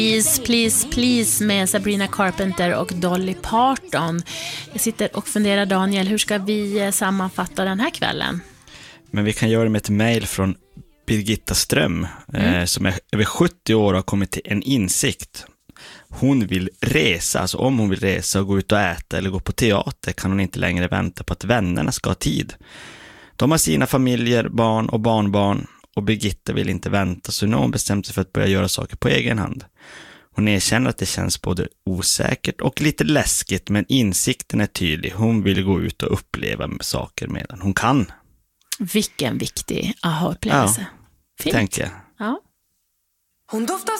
Please, please, please med Sabrina Carpenter och Dolly Parton. Jag sitter och funderar, Daniel, hur ska vi sammanfatta den här kvällen? Men vi kan göra det med ett mejl från Birgitta Ström som är över 70 år och har kommit till en insikt. Hon vill resa, alltså om hon vill resa och gå ut och äta eller gå på teater kan hon inte längre vänta på att vännerna ska ha tid. De har sina familjer, barn och barnbarn och Birgitta vill inte vänta, så nu har hon bestämt sig för att börja göra saker på egen hand. Hon erkänner att det känns både osäkert och lite läskigt, men insikten är tydlig. Hon vill gå ut och uppleva saker medan hon kan. Vilken viktig aha-upplevelse. Ja, tänker jag. Ja. Hon doftar